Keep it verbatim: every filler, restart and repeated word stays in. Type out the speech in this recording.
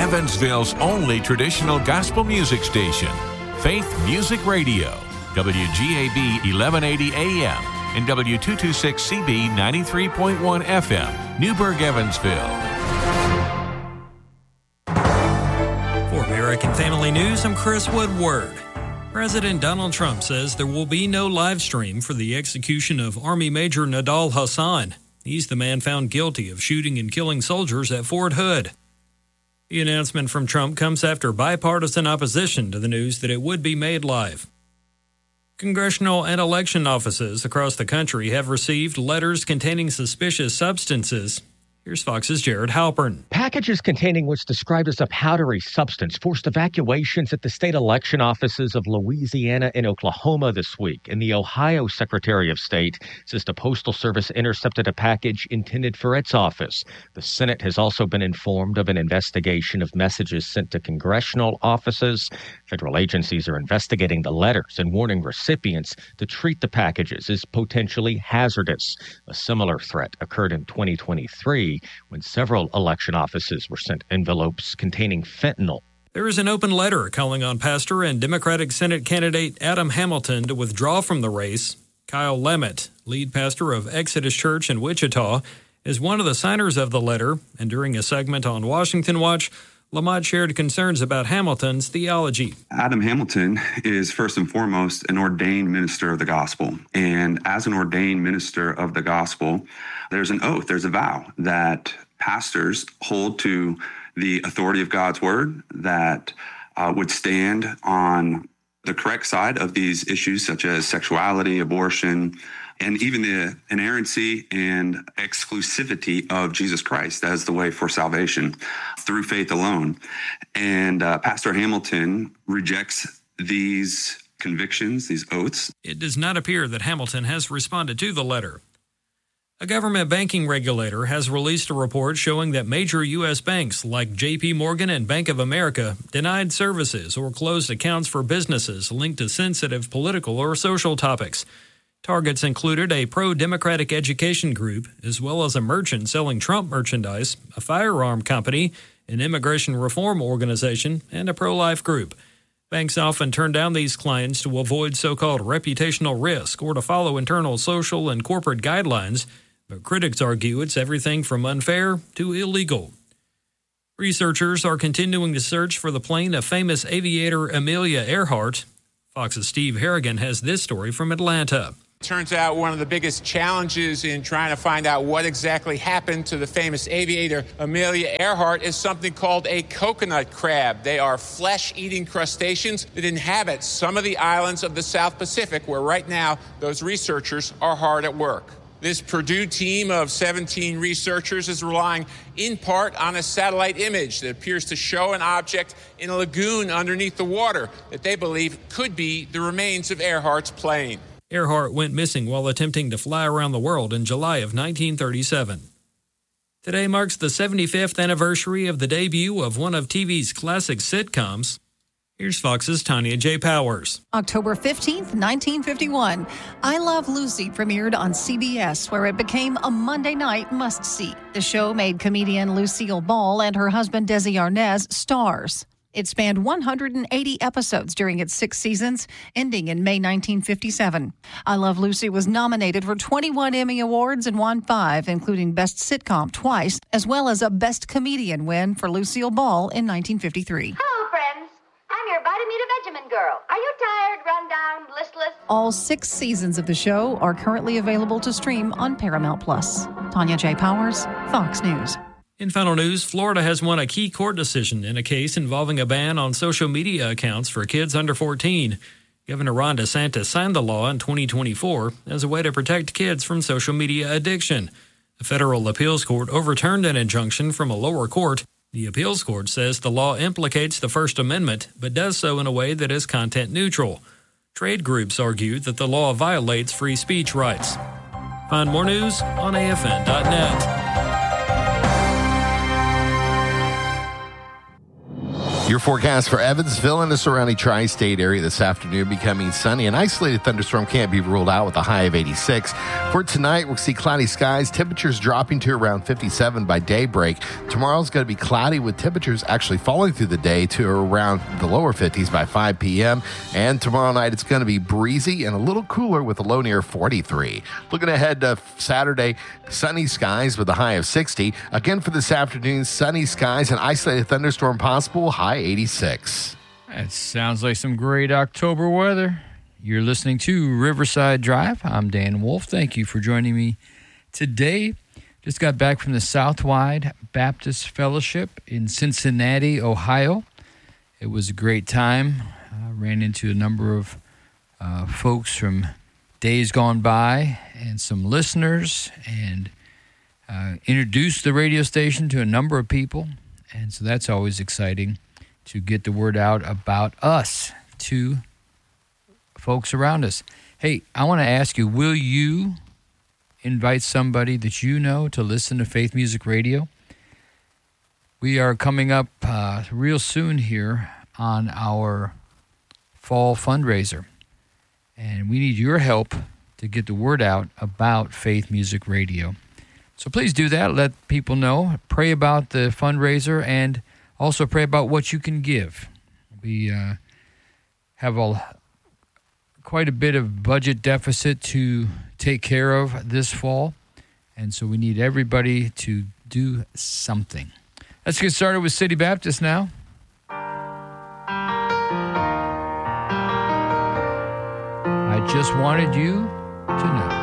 Evansville's only traditional gospel music station, Faith Music Radio, W G A B eleven eighty A M and W two twenty-six C B ninety-three point one F M, Newburgh, Evansville. For American Family News, I'm Chris Woodward. President Donald Trump says there will be no live stream for the execution of Army Major Nidal Hasan. He's the man found guilty of shooting and killing soldiers at Fort Hood. The announcement from Trump comes after bipartisan opposition to the news that it would be made live. Congressional and election offices across the country have received letters containing suspicious substances. Here's Fox's Jared Halpern. Packages containing what's described as a powdery substance forced evacuations at the state election offices of Louisiana and Oklahoma this week. And the Ohio Secretary of State says the Postal Service intercepted a package intended for its office. The Senate has also been informed of an investigation of messages sent to congressional offices. Federal agencies are investigating the letters and warning recipients to treat the packages as potentially hazardous. A similar threat occurred in twenty twenty-three. When several election offices were sent envelopes containing fentanyl. There is an open letter calling on pastor and Democratic Senate candidate Adam Hamilton to withdraw from the race. Kyle Lemmet, lead pastor of Exodus Church in Wichita, is one of the signers of the letter, and during a segment on Washington Watch, Lemmet shared concerns about Hamilton's theology. Adam Hamilton is first and foremost an ordained minister of the gospel. And as an ordained minister of the gospel, there's an oath, there's a vow that pastors hold to the authority of God's word, that uh, would stand on the correct side of these issues such as sexuality, abortion, and even the inerrancy and exclusivity of Jesus Christ as the way for salvation through faith alone. And uh, Pastor Hamilton rejects these convictions, these oaths. It does not appear that Hamilton has responded to the letter. A government banking regulator has released a report showing that major U S banks like J P Morgan and Bank of America denied services or closed accounts for businesses linked to sensitive political or social topics. Targets included a pro-democratic education group, as well as a merchant selling Trump merchandise, a firearm company, an immigration reform organization, and a pro-life group. Banks often turn down these clients to avoid so-called reputational risk or to follow internal social and corporate guidelines, but critics argue it's everything from unfair to illegal. Researchers are continuing to search for the plane of famous aviator Amelia Earhart. Fox's Steve Harrigan has this story from Atlanta. Turns out one of the biggest challenges in trying to find out what exactly happened to the famous aviator Amelia Earhart is something called a coconut crab. They are flesh-eating crustaceans that inhabit some of the islands of the South Pacific, where right now those researchers are hard at work. This Purdue team of seventeen researchers is relying in part on a satellite image that appears to show an object in a lagoon underneath the water that they believe could be the remains of Earhart's plane. Earhart went missing while attempting to fly around the world in July of nineteen thirty-seven. Today marks the seventy-fifth anniversary of the debut of one of T V's classic sitcoms. Here's Fox's Tanya J. Powers. October fifteenth, nineteen fifty-one, I Love Lucy premiered on C B S, where it became a Monday night must-see. The show made comedian Lucille Ball and her husband Desi Arnaz stars. It spanned one hundred eighty episodes during its six seasons, ending in May nineteen fifty-seven. I Love Lucy was nominated for twenty-one Emmy Awards and won five, including Best Sitcom twice, as well as a Best Comedian win for Lucille Ball in nineteen fifty-three. Hello, friends. I'm your Vitameat Girl. Are you tired, run down, listless? All six seasons of the show are currently available to stream on Paramount Plus. Tanya J. Powers, Fox News. In final news, Florida has won a key court decision in a case involving a ban on social media accounts for kids under fourteen. Governor Ron DeSantis signed the law in twenty twenty-four as a way to protect kids from social media addiction. A federal appeals court overturned an injunction from a lower court. The appeals court says the law implicates the First Amendment, but does so in a way that is content neutral. Trade groups argue that the law violates free speech rights. Find more news on A F N dot net. Your forecast for Evansville and the surrounding tri-state area this afternoon becoming sunny. An isolated thunderstorm can't be ruled out with a high of eighty-six. For tonight, we'll see cloudy skies, temperatures dropping to around fifty-seven by daybreak. Tomorrow's going to be cloudy with temperatures actually falling through the day to around the lower fifties by five p.m. And tomorrow night, it's going to be breezy and a little cooler with a low near forty-three. Looking ahead to Saturday, sunny skies with a high of sixty. Again for this afternoon, sunny skies and isolated thunderstorm possible, high eighty-six. That sounds like some great October weather. You're listening to Riverside Drive. I'm Dan Wolf. Thank you for joining me today. Just got back from the Southwide Baptist Fellowship in Cincinnati, Ohio. It was a great time. I ran into a number of uh, folks from days gone by and some listeners, and uh, introduced the radio station to a number of people. And so that's always exciting to get the word out about us to folks around us. Hey, I want to ask you, will you invite somebody that you know to listen to Faith Music Radio? We are coming up uh, real soon here on our fall fundraiser, and we need your help to get the word out about Faith Music Radio. So please do that. Let people know. Pray about the fundraiser and also pray about what you can give. We uh, have a, quite a bit of budget deficit to take care of this fall, and so we need everybody to do something. Let's get started with City Baptist now. I just wanted you to know.